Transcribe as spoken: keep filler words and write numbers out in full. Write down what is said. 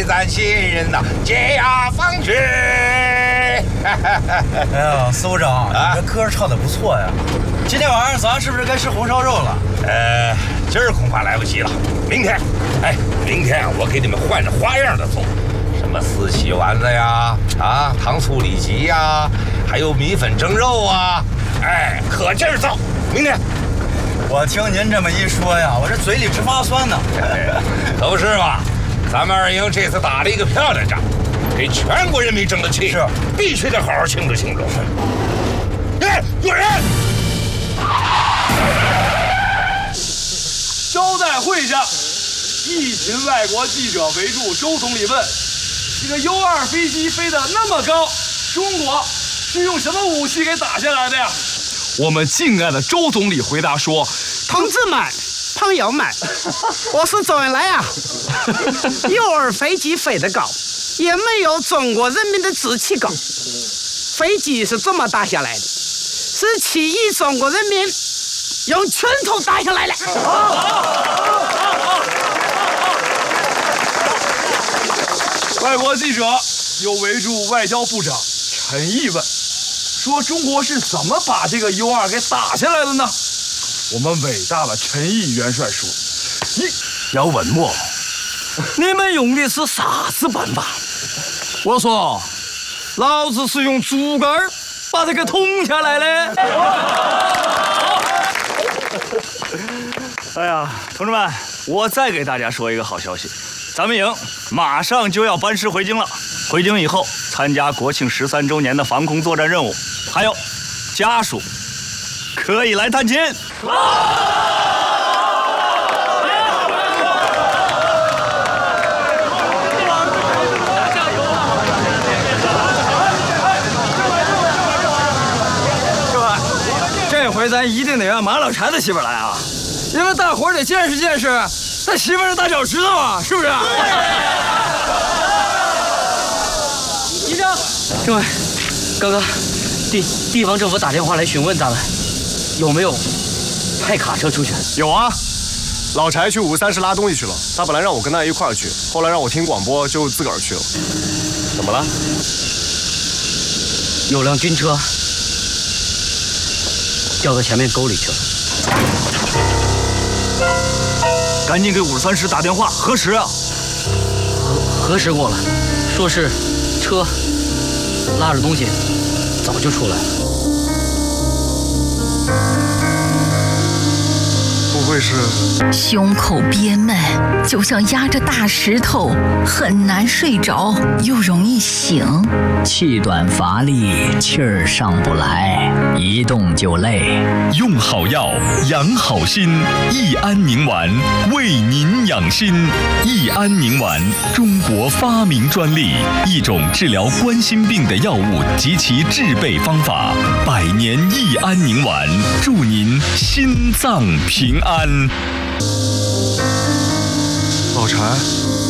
为咱新人呐解压放去。哎呀，司部长，你这歌唱的不错呀。今天晚上咱是不是该吃红烧肉了？ 呃，今儿恐怕来不及了，明天。哎，明天我给你们换着花样的做，什么四喜丸子呀，啊，糖醋里脊呀，还有米粉蒸肉啊，哎，可劲儿造。明天。 我听您这么一说呀，我这嘴里直发酸呢。 可不是嘛，咱们二营这次打了一个漂亮仗，给全国人民争了气， 是必须得好好庆祝庆祝。哎，有人！ 招待会上，一群外国记者围住周总理问：“这个 U 二飞机飞得那么高，中国是用什么武器给打下来的呀？”我们敬爱的周总理回答说：“ 同志们，朋友们，我是周恩来啊。U 二飞机飞得高，也没有中国人民的志气高。飞机是怎么打下来的？是起义中国人民用拳头打下来的。” 外国记者又围住外交部长陈毅问。说中国是怎么把这个 U 二给打下来的呢？我们伟大的陈毅元帅说：“你要稳默，你们用的是啥子办法？”我说：“老子是用竹竿把它给捅下来的。”哎呀，同志们，我再给大家说一个好消息，咱们营马上就要班师回京了。回京以后，参加国庆十三周年的防空作战任务，还有家属可以来探亲。各位，这回咱一定得让马老柴的媳妇来啊，因为大伙儿得见识见识他媳妇儿的大脚趾头啊，是不是？ 局长，政委，刚刚地地方政府打电话来询问咱们有没有派卡车出去。 有啊，老柴去五三市拉东西去了。他本来让我跟他一块儿去，后来让我听广播，就自个儿去了。怎么了？ 有辆军车掉到前面沟里去了。 赶紧给五十三师打电话核实啊！ 核核实过了，说是车拉着东西早就出来了。 不会是？ 胸口憋闷，就像压着大石头，很难睡着，又容易醒。 气短乏力，气儿上不来，一动就累。 用好药，养好心，益安宁丸为您养心。益安宁丸，中国发明专利，一种治疗冠心病的药物及其制备方法。百年益安宁丸，祝您心脏平安。 老柴。